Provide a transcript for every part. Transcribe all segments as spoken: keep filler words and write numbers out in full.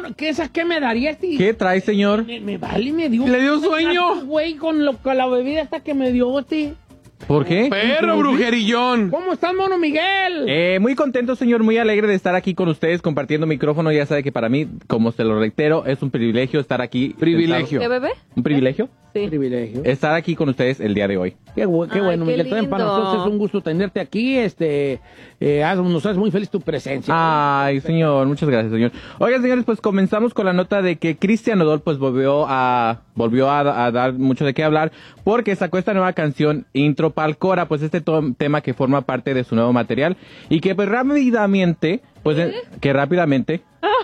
¿qué, esa, ¿qué me daría este? ¿Qué trae, señor? Me, me vale, me dio. ¿Le dio sueño? Güey, con, lo, con la bebida esta que me dio este. ¿Por qué? Perro brujerillón. ¿Cómo estás, mono Miguel? Eh, muy contento, señor, muy alegre de estar aquí con ustedes compartiendo micrófono. Ya sabe que para mí, como se lo reitero, es un privilegio estar aquí. Privilegio. ¿Qué bebé? ¿Un privilegio? Sí. Privilegio. Estar aquí con ustedes el día de hoy. Qué, bu qué Ay, bueno, qué Miguel. También para lindo. nosotros es un gusto tenerte aquí. Este, eh, haz- nos hace muy feliz tu presencia. Ay, señor, muchas gracias, señor. Oigan, señores, pues comenzamos con la nota de que Cristian Nodal pues volvió a volvió a, a dar mucho de qué hablar porque sacó esta nueva canción Intro Pal Cora, pues este tema que forma parte de su nuevo material y que pues rápidamente, pues ¿Eh? eh, que rápidamente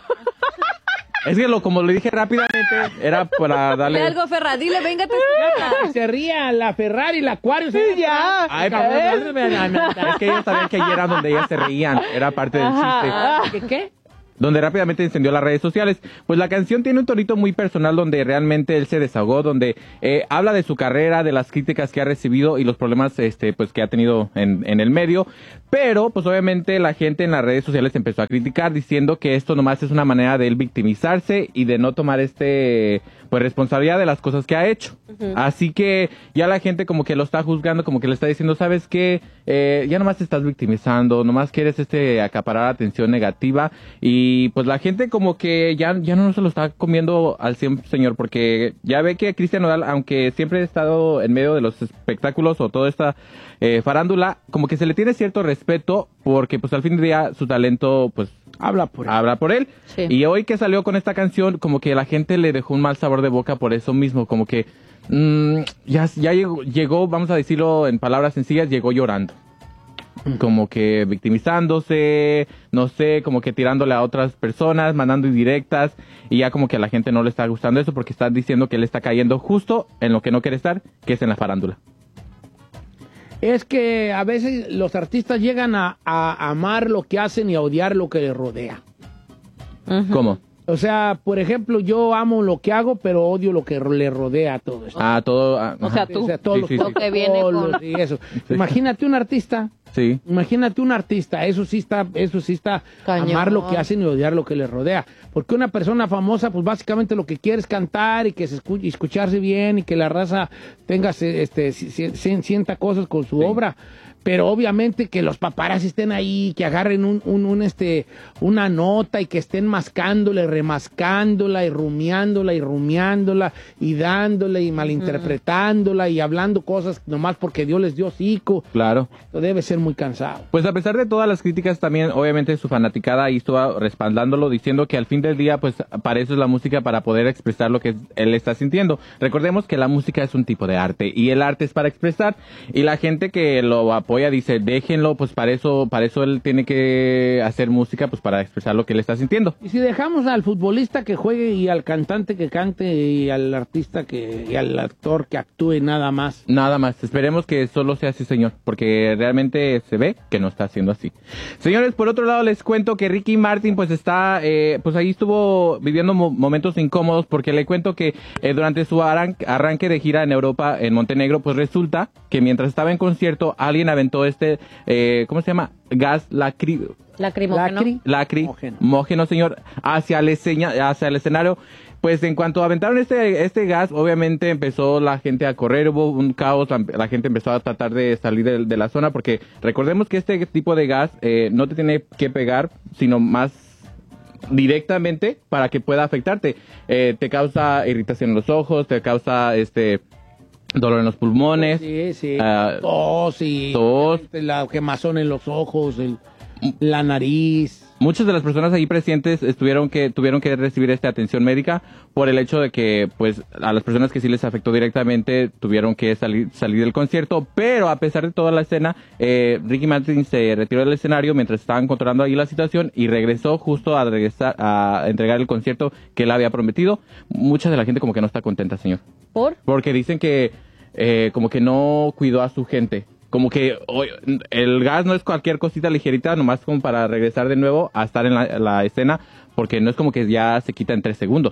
es que lo como le dije rápidamente era para darle Dile algo, Ferra, dile, véngate. Que se ría la Ferrari, la Aquarius. Sí, ya. Ay, pero- es que ellos sabían que ayer era donde ellas se reían, era parte del chiste. ¿Qué? ¿Qué? Donde rápidamente encendió las redes sociales. Pues la canción tiene un tonito muy personal donde realmente él se desahogó, donde eh, habla de su carrera, de las críticas que ha recibido y los problemas este pues que ha tenido en, en el medio. Pero pues obviamente la gente en las redes sociales empezó a criticar diciendo que esto nomás es una manera de él victimizarse y de no tomar este pues responsabilidad de las cosas que ha hecho. Uh-huh. Así que ya la gente como que lo está juzgando, como que le está diciendo, ¿sabes qué? Eh, ya nomás te estás victimizando, nomás quieres este acaparar atención negativa y pues la gente como que ya, ya no se lo está comiendo al cien, señor, porque ya ve que Cristian Nodal, aunque siempre ha estado en medio de los espectáculos o toda esta eh, farándula, como que se le tiene cierto respeto porque pues al fin del día su talento pues habla por él. Habla por él. Sí. Y hoy que salió con esta canción, como que la gente le dejó un mal sabor de boca por eso mismo, como que mmm, ya, ya llegó, llegó, vamos a decirlo en palabras sencillas, llegó llorando. Como que victimizándose, no sé, como que tirándole a otras personas, mandando indirectas, y ya como que a la gente no le está gustando eso porque está diciendo que él está cayendo justo en lo que no quiere estar, que es en la farándula. Es que a veces los artistas llegan a, a amar lo que hacen y a odiar lo que les rodea. Uh-huh. ¿Cómo? O sea, por ejemplo, yo amo lo que hago, pero odio lo que le rodea a todo esto. Ah, todo... Ah, o sea, tú. O sea, todos Sí, los sí, sí. Lo que viene protocolos con... y eso. Imagínate un artista... Sí. Imagínate un artista, eso sí está, eso sí está Cañón. amar lo que hacen y odiar lo que les rodea. Porque una persona famosa, pues básicamente lo que quiere es cantar y que se escuche, y escucharse bien y que la raza tenga, este, si- si- sienta cosas con su Sí. obra. Pero obviamente que los paparazzi estén ahí, que agarren un, un, un, este, una nota y que estén mascándola y remascándola y rumiándola y rumiándola y dándole y malinterpretándola y hablando cosas nomás porque Dios les dio hocico. Claro. Esto debe ser muy cansado. Pues a pesar de todas las críticas también, obviamente su fanaticada ahí estuvo respaldándolo, diciendo que al fin del día, pues para eso es la música, para poder expresar lo que él está sintiendo. Recordemos que la música es un tipo de arte y el arte es para expresar, y la gente que lo apoya dice, déjenlo, pues para eso, para eso él tiene que hacer música, pues para expresar lo que él está sintiendo. Y si dejamos al futbolista que juegue y al cantante que cante y al artista que y al actor que actúe nada más. Nada más, esperemos que solo sea así, señor, porque realmente se ve que no está haciendo así. Señores, por otro lado les cuento que Ricky Martin pues está, eh, pues ahí estuvo viviendo mo momentos incómodos, porque le cuento que eh, durante su arran arranque de gira en Europa, en Montenegro, pues resulta que mientras estaba en concierto, alguien aventó este, eh, ¿cómo se llama? Gas lacri... Lacrimógeno. Lacri- lacrimógeno, Mógeno. señor, hacia el, escena- hacia el escenario. Pues en cuanto aventaron este, este gas, obviamente empezó la gente a correr, hubo un caos, la, la gente empezó a tratar de salir de, de la zona, porque recordemos que este tipo de gas eh, no te tiene que pegar, sino más directamente para que pueda afectarte. Eh, te causa irritación en los ojos, te causa este dolor en los pulmones. Sí, sí. Ah, tos y tos. la quemazón en los ojos, el, la nariz. Muchas de las personas ahí presentes estuvieron que tuvieron que recibir esta atención médica por el hecho de que, pues, a las personas que sí les afectó directamente tuvieron que salir salir del concierto, pero a pesar de toda la escena, eh, Ricky Martin se retiró del escenario mientras estaban controlando ahí la situación y regresó justo a regresar a entregar el concierto que él había prometido. Mucha de la gente como que no está contenta, señor. ¿Por? Porque dicen que eh, como que no cuidó a su gente. Como que oye, el gas no es cualquier cosita ligerita, nomás como para regresar de nuevo a estar en la, la escena, porque no es como que ya se quita en tres segundos.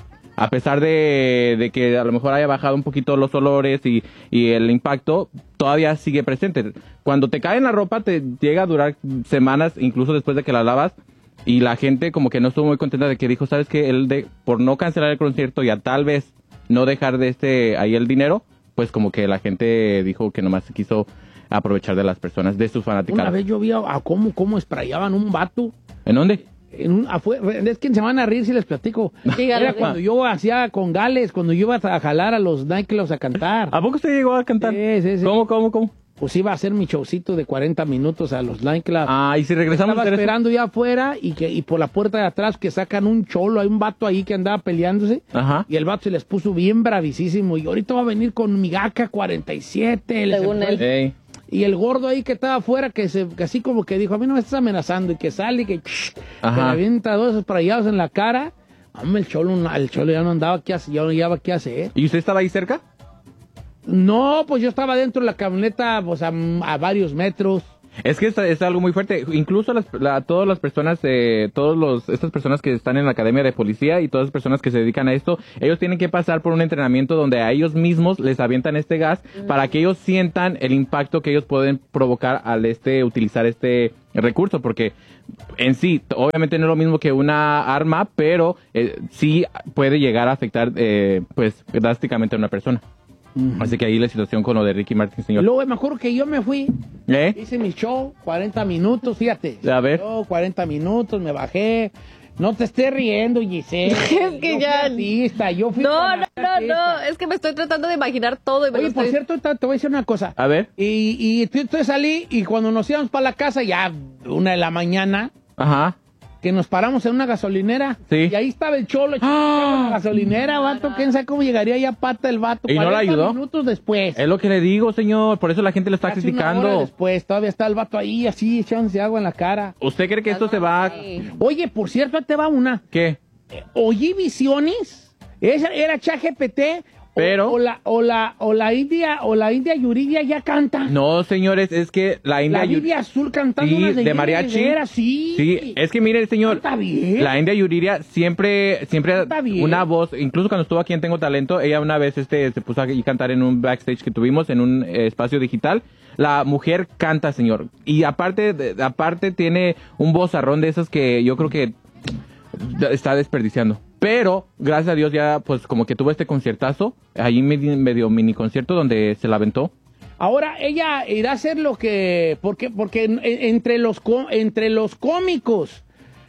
A pesar de, de que a lo mejor haya bajado un poquito los olores y, y el impacto, todavía sigue presente. Cuando te cae en la ropa, te llega a durar semanas, incluso después de que la lavas, y la gente como que no estuvo muy contenta de que dijo, ¿sabes qué? Él de, por no cancelar el concierto y a tal vez no dejar de este ahí el dinero, pues como que la gente dijo que nomás se quiso aprovechar de las personas, de sus fanáticas. Una vez yo vi a, a cómo, cómo esprayaban un vato. ¿En dónde? En un, afuera, es que se van a reír si les platico. Dígalo, Era cuando yo hacía con Gales, cuando yo iba a jalar a los nightclubs a cantar. ¿A poco usted llegó a cantar? Sí, sí, sí. ¿Cómo, cómo, cómo? Pues iba a hacer mi showcito de cuarenta minutos a los nightclubs. Ah, y si regresamos Estaba a hacer eso? esperando ya afuera y que y por la puerta de atrás que sacan un cholo, hay un vato ahí que andaba peleándose. Ajá. Y el vato se les puso bien bravísimo. Y ahorita va a venir con mi gaca cuarenta y siete. les- Según él. Ey. Y el gordo ahí que estaba afuera, que, se, que así como que dijo, a mí no me estás amenazando. Y que sale y que, que Ajá. le avienta dos esprayados en la cara. Hombre, el cholo, no- el cholo ya no andaba, ¿qué hace? Ya no llevaba qué hacer. ¿Y usted estaba ahí cerca? No, pues yo estaba dentro de la camioneta, pues a, a varios metros. Es que es, es algo muy fuerte. Incluso las, la, todas las personas, eh, todos los, estas personas que están en la academia de policía y todas las personas que se dedican a esto, ellos tienen que pasar por un entrenamiento donde a ellos mismos les avientan este gas mm. para que ellos sientan el impacto que ellos pueden provocar al este utilizar este recurso, porque en sí, obviamente no es lo mismo que una arma, pero eh, sí puede llegar a afectar, eh, pues, drásticamente a una persona. Uh-huh. Así que ahí la situación con lo de Ricky Martin, señor. Luego me acuerdo que yo me fui, ¿Eh? hice mi show, cuarenta minutos, fíjate. A ver. Yo, cuarenta minutos, me bajé. No te estés riendo, Giselle. Es que yo ya... Fui artista, yo fui No, no, no, artista. no, es que me estoy tratando de imaginar todo. Y me Oye, lo por estoy... cierto, te, te voy a decir una cosa. A ver. Y, y entonces salí y cuando nos íbamos para la casa, ya una de la mañana, Ajá. que nos paramos en una gasolinera. Sí. Y ahí estaba el cholo ¡Ah! en la gasolinera, vato. ¿Quién sabe cómo llegaría ya pata el vato? ¿Y no la ayudó? minutos después. Es lo que le digo, señor. Por eso la gente lo está Casi una criticando. hora después, todavía está el vato ahí, así, echándose agua en la cara. ¿Usted cree que esto se va a... Oye, por cierto, ahí te va una. ¿Qué? Oye, Visiones. Esa era ChatGPT. Pero... O, o la, o la, o la India, o la India Yuridia ya canta. No, señores, es que la India... La Yu- Biblia Azul cantando Sí, unas de Jenny mariachi. Rivera, sí. Sí, es que mire, señor, Canta bien. la India Yuridia siempre, siempre Canta bien. una voz, incluso cuando estuvo aquí en Tengo Talento, ella una vez este se puso a cantar en un backstage que tuvimos, en un eh, espacio digital. La mujer canta, señor. Y aparte, de- aparte tiene un vozarrón de esos que yo creo que está desperdiciando. Pero, gracias a Dios, ya pues como que tuvo este conciertazo, ahí medio, medio mini concierto donde se la aventó. Ahora ella irá a hacer lo que porque porque en- entre los có- entre los cómicos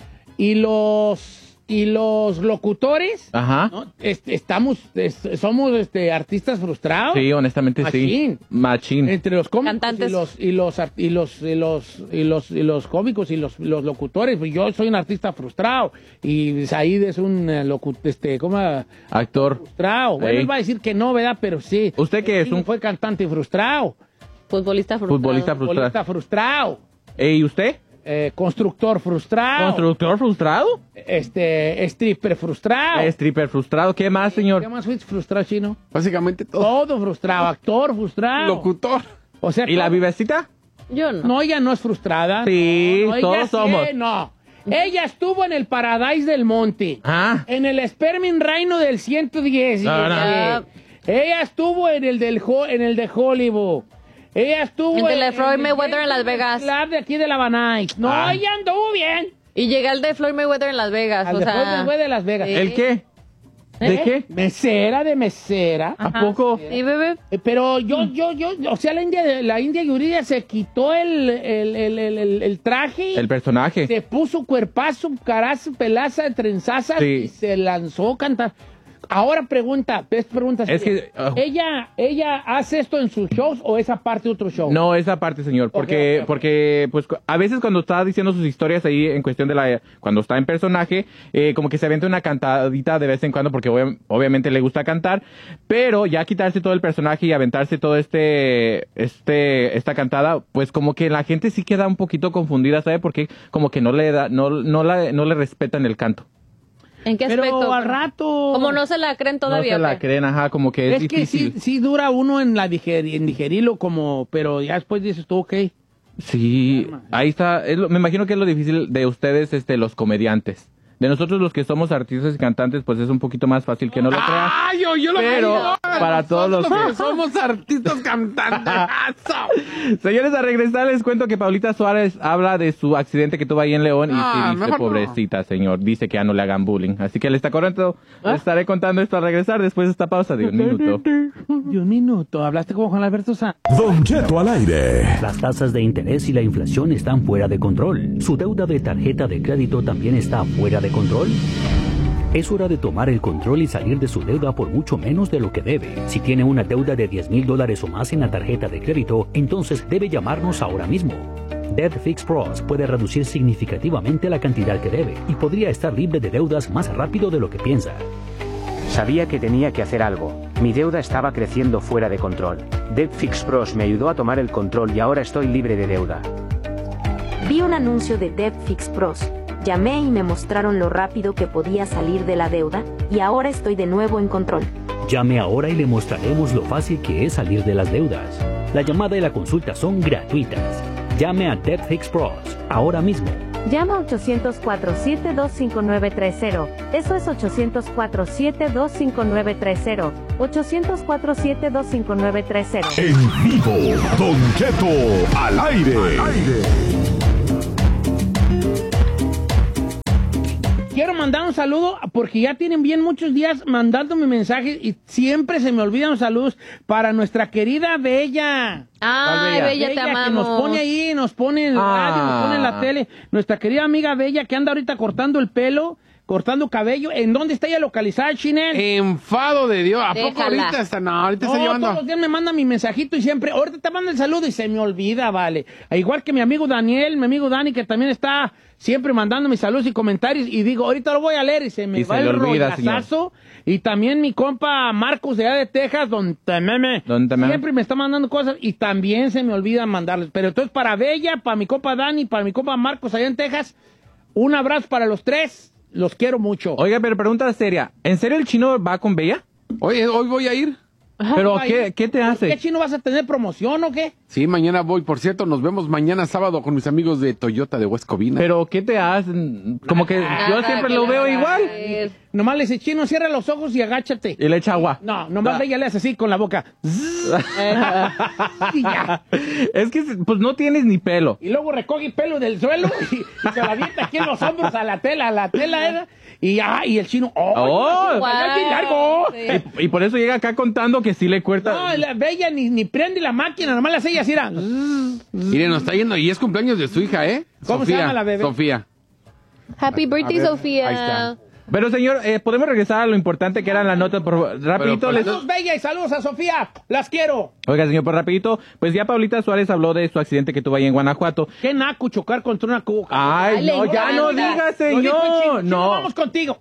y los y los locutores, Ajá. ¿no? Est- estamos es- somos este artistas frustrados. Sí, honestamente Machín. sí. Machín. Entre los cómicos Cantantes. y los y los art- y los y los y los y los cómicos y los, los locutores, pues yo soy un artista frustrado y Said es un eh, locu- este ¿cómo? Actor. Frustrado. Bueno, Ey. él va a decir que no, ¿verdad? Pero sí. ¿Usted qué es? Sí, Un fue cantante frustrado. Futbolista frustrado. futbolista frustrado. Futbolista frustrado. ¿Y usted? Eh, constructor frustrado. ¿Constructor frustrado? Este, stripper frustrado. Stripper frustrado. ¿Qué más, ¿Qué señor? más fuiste frustrado, chino? Básicamente todo. Todo frustrado. Actor frustrado. Locutor. O sea, ¿Y la todo- vivecita? Yo no. No, ella no es frustrada. Sí, no, no, ella todos sí, somos. No. Ella estuvo en el Paradise del Monte. Ah. En el Sperming Reino del ciento diez. No, no. Eh, Ella estuvo en el, del, Ho- en el de Hollywood. Ella estuvo En el de en Floyd el Mayweather en Las Vegas. Club de aquí de la Banay. No, Ah. ella anduvo bien. Y llegué al de Floyd Mayweather en Las Vegas. Al o de sea, Floyd Mayweather de Las Vegas. Sí. ¿El qué? ¿De ¿Eh? qué? Mesera de mesera. ¿A Ajá. poco? Sí, bebé. Eh, Pero yo, yo, yo, o sea, la India, la India Yuridia se quitó el, el, el, el, el- el traje, El personaje. se puso cuerpazo, carazo, pelaza, trenzazas Sí. y se lanzó a cantar. Ahora pregunta, es pregunta Es seria. que, ah. ¿Ella, ¿Ella hace esto en sus shows o esa parte de otro show? No, esa parte, señor, porque, ok, ok. porque, pues, cu- a veces cuando está diciendo sus historias ahí en cuestión de la, cuando está en personaje, eh, como que se avienta una cantadita de vez en cuando, porque obvia- obviamente le gusta cantar, pero ya quitarse todo el personaje y aventarse todo este, este, esta cantada, pues como que la gente sí queda un poquito confundida, ¿sabe? Porque como que no le da, no, no la, no le respetan el canto. ¿En qué Pero aspecto? al rato. Como no se la creen todavía. no se ¿o la qué? creen, ajá, como que es, Es que sí, difícil. sí dura uno en la digerir, en digerirlo como, pero ya después dices tú, ok. Sí, ahí está. Es lo- me imagino que es lo difícil de ustedes, este, los comediantes. De nosotros los que somos artistas y cantantes, pues es un poquito más fácil que no lo crean. ¡Ay, yo, yo lo Pero, digo! para todos los que somos artistas cantando. Señores, a regresar les cuento que Paulita Suárez habla de su accidente que tuvo ahí en León y Ah, sí dice, mejor no. pobrecita, señor, dice que ya no le hagan bullying. Así que le está corriendo, le estaré contando esto al regresar después de esta pausa de un minuto. De un minuto. Hablaste como Juan Alberto Sanz. Don Cheto al aire. Las tasas de interés y la inflación están fuera de control. ¿Su deuda de tarjeta de crédito también está fuera de control? Es hora de tomar el control y salir de su deuda por mucho menos de lo que debe. Si tiene una deuda de diez mil dólares o más en la tarjeta de crédito, entonces debe llamarnos ahora mismo. Debt Fix Pros puede reducir significativamente la cantidad que debe y podría estar libre de deudas más rápido de lo que piensa. Sabía que tenía que hacer algo. Mi deuda estaba creciendo fuera de control. Debt Fix Pros me ayudó a tomar el control y ahora estoy libre de deuda. Vi un anuncio de Debt Fix Pros. Llamé y me mostraron lo rápido que podía salir de la deuda y ahora estoy de nuevo en control. Llame ahora y le mostraremos lo fácil que es salir de las deudas. La llamada y la consulta son gratuitas. Llame a Debt Fix Pros ahora mismo. Llama ochocientos cuatro siete dos cinco nueve tres cero. Eso es ochocientos cuatro siete dos cinco nueve tres cero. ochocientos cuatro siete dos cinco nueve tres cero. En vivo, Don Cheto al aire. Al aire. Quiero mandar un saludo porque ya tienen bien muchos días mandándome mensajes y siempre se me olvidan los saludos para nuestra querida Bella. Ay, Bella, te Bella, amamos. que nos pone ahí, nos pone en el Ah. radio, nos pone en la tele. Nuestra querida amiga Bella que anda ahorita cortando el pelo, cortando cabello. ¿En dónde está ella localizada, Chinel? Enfado de Dios. ¿A poco Déjala. ahorita está? No, ahorita No, está llevando. todos los días me manda mi mensajito y siempre, ahorita te manda el saludo y se me olvida, vale. Igual que mi amigo Daniel, mi amigo Dani, que también está siempre mandando mis saludos y comentarios y digo, ahorita lo voy a leer y se me Y va se le el olvida, rollazazo. Y también mi compa Marcos de allá de Texas, don Tememe, Don Tememe. siempre me está mandando cosas y también se me olvida mandarles. Pero entonces para Bella, para mi compa Dani, para mi compa Marcos allá en Texas, un abrazo para los tres. Los quiero mucho. Oiga, pero pregunta seria, ¿en serio el chino va con Bella? Oye, hoy voy a ir. ¿Pero Ay, qué, qué te ¿Qué hace? chino vas a tener promoción o qué? Sí, mañana voy. Por cierto, nos vemos mañana sábado con mis amigos de Toyota de West Covina. ¿Pero qué te hacen? Como que yo Nada, siempre que lo le veo van a igual. hacer. Nomás le dice, chino, cierra los ojos y agáchate. Y le echa agua. No, nomás Ah. ella le hace así con la boca. Y ya. Es que pues no tienes ni pelo. Y luego recoge pelo del suelo y, y se la avienta aquí en los hombros a la tela, a la tela esa. Y ya, y el chino, ¡oh! Oh. ¡Wow! largo! Sí. Y, y por eso llega acá contando que sí le cuesta. No, la Bella ni, ni prende la máquina, nomás la hace ella así. Era. Miren, nos está yendo. Y es cumpleaños de su hija, ¿eh? ¿Cómo se Sofía, llama la bebé? Sofía. Happy birthday, A ver, Sofía. ahí está. Pero señor, eh, podemos regresar a lo importante que era la nota. Por, rapidito Pero, les... Saludos, Bella, y saludos a Sofía. Las quiero. Oiga, señor, pues rapidito, pues ya Paulita Suárez habló de su accidente que tuvo ahí en Guanajuato. Qué naco chocar contra una cuca. Ay, Ay, no, le ya no encanta. diga, Lo dijo el señor. chino. Chino, No, vamos contigo.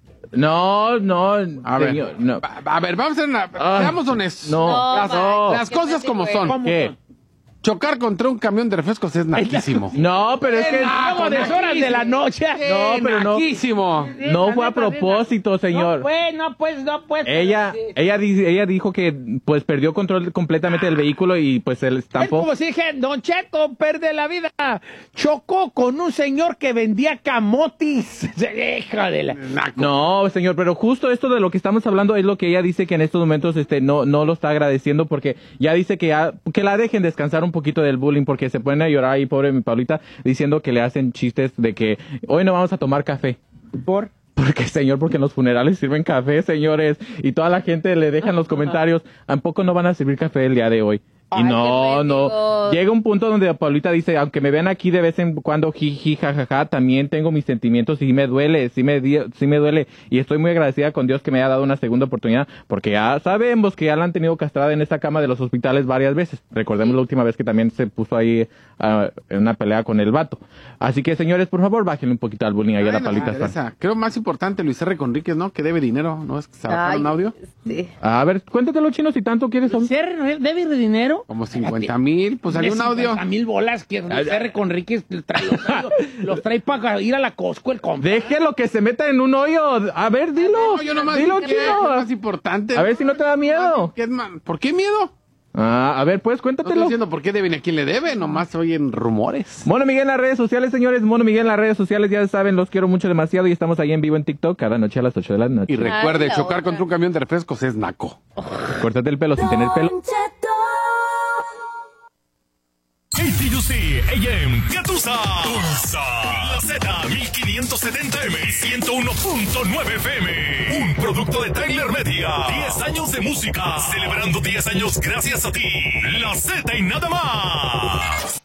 no, no, A ver, señor, no. a, a ver, vamos a ser una, Ah, seamos honestos. No, No, las, no. las Qué cosas como pendejo, son. ¿Cómo ¿Qué? son? Chocar contra un camión de refrescos es naquísimo. No, pero es que Como de horas de la noche. No, pero no. Naquísimo. no fue a propósito, señor. No, pues, no, pues, no, pues. Ella, ella, di- ella dijo que pues perdió control completamente del vehículo y pues el Es estampó. como si dije, Don Cheto, pierde la vida. Chocó con un señor que vendía camotis. Hijo de la... Naco. No, señor, pero justo esto de lo que estamos hablando es lo que ella dice que en estos momentos este no no lo está agradeciendo porque ya dice que ya, que la dejen descansar un poquito del bullying porque se ponen a llorar ahí, pobre mi Paulita, diciendo que le hacen chistes de que hoy no vamos a tomar café. ¿Por? Porque, señor, porque en los funerales sirven café, señores, y toda la gente le deja en los comentarios, ¿tampoco no van a servir café el día de hoy? Y Ay, no, qué no. mendigos. Llega un punto donde Paulita dice, aunque me vean aquí de vez en cuando jiji, jajaja, también tengo mis sentimientos y sí me duele, sí me, di- sí me duele. Y estoy muy agradecida con Dios que me haya dado una segunda oportunidad, porque ya sabemos que ya la han tenido castrada en esta cama de los hospitales varias veces. Recordemos la última vez que también se puso ahí ah, en una pelea con el vato. Así que, señores, por favor, bájenle un poquito al bullying ahí a la Ay, no, Paulita. Teresa, creo más importante Luis R. Conríquez, ¿no? Que debe dinero, ¿no? Es que se bajaron Ay, un audio. sí. A ver, cuéntatelo, chino, si tanto quieres. ¿Debe de dinero? Como cincuenta mil, pues salió un audio. cincuenta mil bolas que R. Conríquez trae, los trae, los trae para ir a la Costco el compa. Déjelo que se meta en un hoyo. A ver, dilo. No, yo nomás dilo, dije que es chino. más importante. A ver si no te da miedo. ¿Qué es más? ¿Por qué miedo? Ah, a ver, pues No cuéntatelo. estoy diciendo por qué deben y a quién le deben, nomás oyen rumores. Mono Miguel en las redes sociales, señores. Mono Miguel en las redes sociales, ya saben, los quiero mucho demasiado y estamos ahí en vivo en TikTok cada noche a las ocho de la noche. Y recuerde, Ay, la chocar otra. contra un camión de refrescos es naco. Córtate el pelo sin tener pelo. K T U C A M Catusa. Tulsa. La Z mil quinientos setenta M ciento uno punto nueve F M. Un producto de Tyler Media. diez años de música. Celebrando diez años gracias a ti. La Z y nada más.